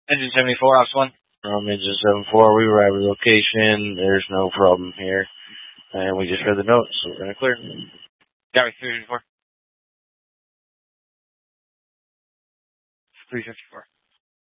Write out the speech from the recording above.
Engine 74, Ops 1. Engine 74, we arrived at the location. There's no problem here. And we just read the note, so we're going to clear. Gary, 354. 354.